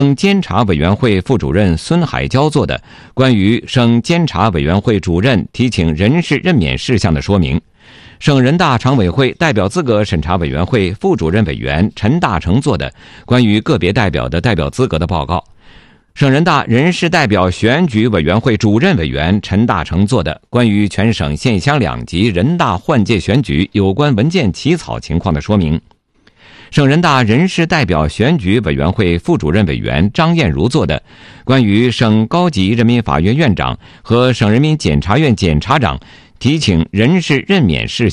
省监察委员会副主任孙海娇作的关于省监察委员会主任提请人事任免事项的说明，省人大常委会代表资格审查委员会副主任委员陈大成作的关于个别代表的代表资格的报告，省人大人事代表选举委员会主任委员陈大成作的关于全省县乡两级人大换届选举有关文件起草情况的说明，省人大人事代表选举委员会副主任委员张艳茹作的关于省高级人民法院院长和省人民检察院检察长提请人事任免事项